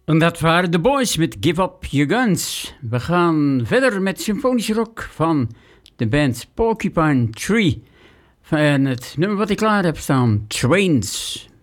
En dat waren de Boys met Give Up Your Guns. We gaan verder met symfonische rock van de band Porcupine Tree. En het nummer wat ik klaar heb staan, Trains.